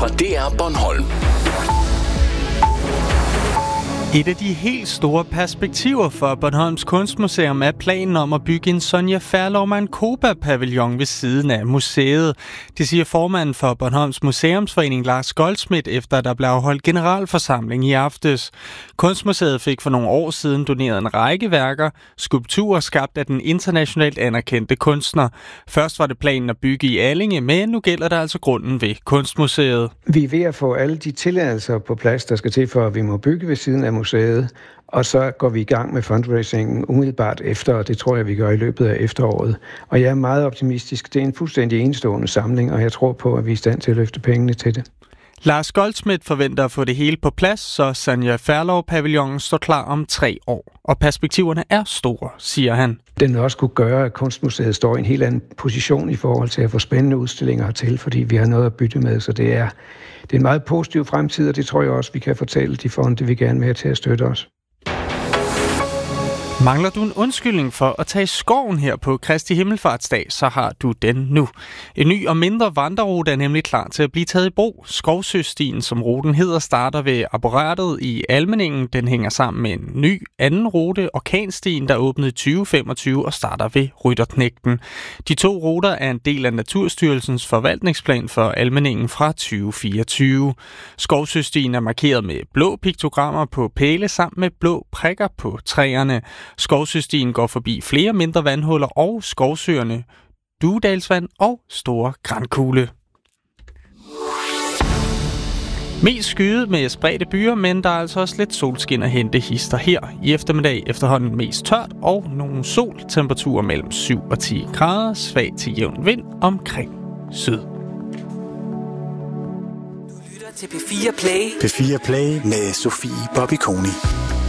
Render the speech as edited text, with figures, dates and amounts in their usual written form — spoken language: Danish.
fra DR Bornholm. Et af de helt store perspektiver for Bornholms Kunstmuseum er planen om at bygge en Sonja Ferlov Mancoba-pavillon ved siden af museet. Det siger formanden for Bornholms Museumsforening Lars Goldsmith, efter der blev afholdt generalforsamling i aftes. Kunstmuseet fik for nogle år siden doneret en række værker, skulpturer skabt af den internationalt anerkendte kunstner. Først var det planen at bygge i Allinge, men nu gælder der altså grunden ved Kunstmuseet. Vi er ved at få alle de tilladelser på plads, der skal til for, at vi må bygge ved siden af museet, og så går vi i gang med fundraisingen umiddelbart efter, og det tror jeg, vi gør i løbet af efteråret. Og jeg er meget optimistisk. Det er en fuldstændig enestående samling, og jeg tror på, at vi er i stand til at løfte pengene til det. Lars Goldsmith forventer at få det hele på plads, så Sonja Ferlov-pavillonen står klar om 3 år. Og perspektiverne er store, siger han. Den vil også kunne gøre, at Kunstmuseet står i en helt anden position i forhold til at få spændende udstillinger hertil, fordi vi har noget at bytte med, så det er en meget positiv fremtid, og det tror jeg også, vi kan fortælle de fonde, vi gerne vil have til at støtte os. Mangler du en undskyldning for at tage i skoven her på Kristi Himmelfartsdag, så har du den nu. En ny og mindre vandrerute er nemlig klar til at blive taget i brug. Skovsøstien, som ruten hedder, starter ved Arboretet i Almindingen. Den hænger sammen med en ny anden rute, Orkanstien, der åbnede i 2025 og starter ved Rytterknægten. De 2 ruter er en del af Naturstyrelsens forvaltningsplan for Almindingen fra 2024. Skovsøstien er markeret med blå piktogrammer på pæle samt med blå prikker på træerne. Skovsøstien går forbi flere mindre vandhuller og skovsøerne, Duedalsvand og Store Grandkugle. Mest skyet med spredte byer, men der er altså også lidt solskin at hente hister her. I eftermiddag efterhånden mest tørt og nogle sol. Temperaturer mellem 7 og 10 grader, svag til jævn vind omkring syd. Du lytter til P4 Play. P4 Play med Sofie Bobby Koni.